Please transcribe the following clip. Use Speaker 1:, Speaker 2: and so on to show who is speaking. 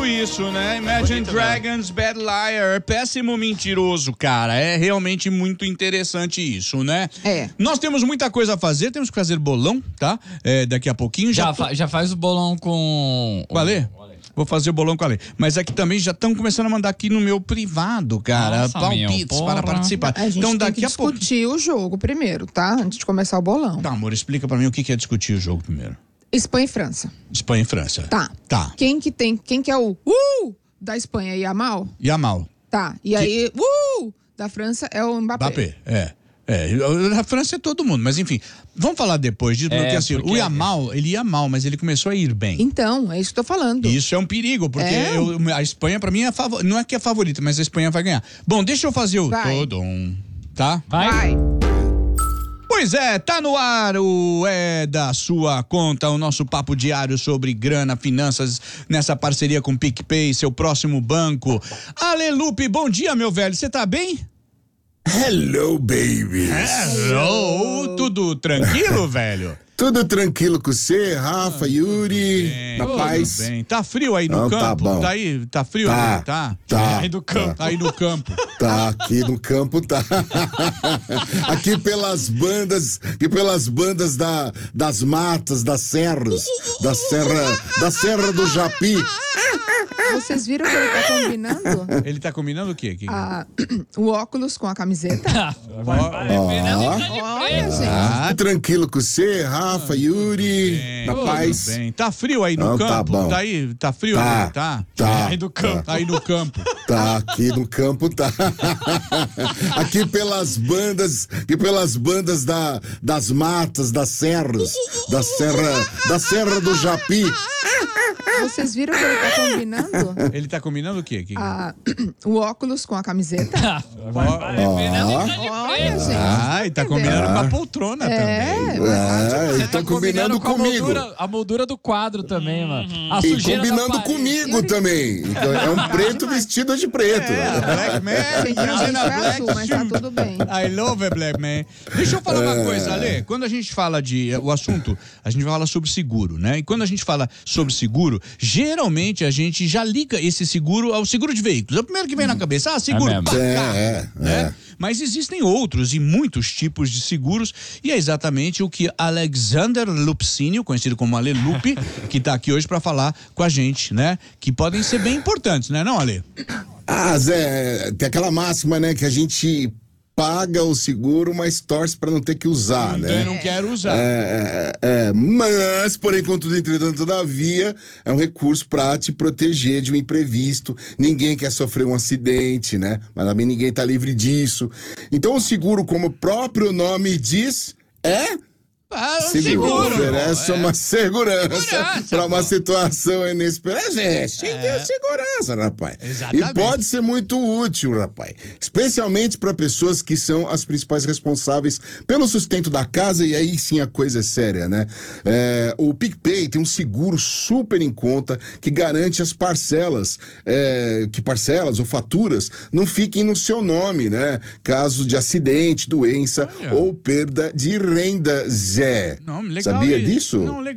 Speaker 1: Isso, né? Imagine Dragons, Bad Liar, péssimo mentiroso, cara. É realmente muito interessante isso, né?
Speaker 2: É.
Speaker 1: Nós temos muita coisa a fazer, temos que fazer bolão, tá? Daqui a pouquinho.
Speaker 3: Já faz o bolão com...
Speaker 1: Com a Lê? Vou fazer o bolão com a Lê. Mas aqui também já estão começando a mandar aqui no meu privado, cara.
Speaker 3: Nossa,
Speaker 1: palpites
Speaker 3: meu,
Speaker 1: para participar.
Speaker 2: A gente
Speaker 1: Então
Speaker 2: tem
Speaker 1: daqui
Speaker 2: que
Speaker 1: a pouco.
Speaker 2: discutir o jogo primeiro, tá? Antes de começar o bolão.
Speaker 1: Tá, amor, explica pra mim o que é discutir o jogo primeiro.
Speaker 2: Espanha e França.
Speaker 1: Espanha e França.
Speaker 2: Tá.
Speaker 1: Tá.
Speaker 2: Quem que é o da Espanha? Yamal?
Speaker 1: Yamal.
Speaker 2: Tá. E aí, da França é o Mbappé.
Speaker 1: Mbappé, a França é todo mundo, mas enfim, vamos falar depois disso, porque assim, o Yamal, ele ia mal, mas ele começou a ir bem.
Speaker 2: Então, é isso que eu tô falando.
Speaker 1: Isso é um perigo, porque a Espanha pra mim não é que é favorita, mas a Espanha vai ganhar. Bom, deixa eu fazer o Todom, tá?
Speaker 2: Vai.
Speaker 1: Pois é, tá no ar o da sua conta, o nosso papo diário sobre grana, finanças, nessa parceria com o PicPay, seu próximo banco. Ale Lupe, bom dia, meu velho, você tá bem?
Speaker 4: Hello, baby.
Speaker 1: Hello, tudo tranquilo, velho?
Speaker 4: Tudo tranquilo com você, Rafa, Yuri, na paz?
Speaker 1: Tudo bem. Tá frio aí no
Speaker 4: Não,
Speaker 1: campo?
Speaker 4: tá bom.
Speaker 1: Tá frio aí, tá?
Speaker 4: Tá.
Speaker 1: Aí no campo. Tá aí no campo.
Speaker 4: Tá, aqui no campo tá. Aqui pelas bandas das matas, das serras, da serra do Japi.
Speaker 2: Vocês viram que ele tá combinando?
Speaker 1: Ele tá combinando o quê?
Speaker 2: O óculos com a camiseta? Olha, gente.
Speaker 4: Tranquilo com você, Rafa, Yuri, na paz?
Speaker 1: Tudo bem. Tá frio aí no
Speaker 4: Não,
Speaker 1: campo?
Speaker 4: tá bom.
Speaker 1: Tá frio
Speaker 4: Tá.
Speaker 1: aí, tá?
Speaker 4: Tá.
Speaker 1: Aí no campo. Tá aí no campo.
Speaker 4: Tá, aqui no campo tá. Aqui pelas bandas das matas, das serras, da serra do Japi.
Speaker 2: Vocês viram que ele tá combinando?
Speaker 1: Ele tá combinando o quê?
Speaker 2: O óculos com a camiseta? Olha, gente.
Speaker 1: E tá combinando com a poltrona também.
Speaker 4: Ele tá combinando comigo.
Speaker 3: A moldura do quadro também, mano. A
Speaker 4: E
Speaker 3: sujeira da
Speaker 4: combinando
Speaker 3: parede.
Speaker 4: comigo também. Então, é um preto vestido de preto.
Speaker 1: Black man.
Speaker 2: Gente, a gente é azul, mas tá tudo bem.
Speaker 1: I love it, Black man. Deixa eu falar uma coisa, Ale. Quando a gente fala o assunto, a gente fala sobre seguro, né? E quando a gente fala sobre seguro, geralmente a gente já liga esse seguro ao seguro de veículos. É o primeiro que vem na cabeça. Seguro
Speaker 3: mesmo.
Speaker 1: pra carro, né? Mas existem outros e muitos tipos de seguros, e é exatamente o que Alexander Lupcinio, conhecido como Ale Lupe, que tá aqui hoje para falar com a gente, né? Que podem ser bem importantes, né, não, Ale?
Speaker 4: Zé, tem aquela máxima, né, que a gente paga o seguro, mas torce para não ter que usar, né?
Speaker 1: Eu não quero usar.
Speaker 4: Mas, porém, contudo, entretanto, todavia, é um recurso para te proteger de um imprevisto. Ninguém quer sofrer um acidente, né? Mas também ninguém tá livre disso. Então, o seguro, como o próprio nome diz, seguro. Oferece uma segurança para uma situação inesperada. Tem segurança, rapaz.
Speaker 1: Exatamente.
Speaker 4: E pode ser muito útil, rapaz. Especialmente para pessoas que são as principais responsáveis pelo sustento da casa, e aí sim a coisa é séria, né? O PicPay tem um seguro super em conta que garante as parcelas, que parcelas ou faturas não fiquem no seu nome, né? Caso de acidente, doença ou perda de renda, Zé.
Speaker 1: Não, legal.
Speaker 4: Sabia disso?
Speaker 1: Não, legal.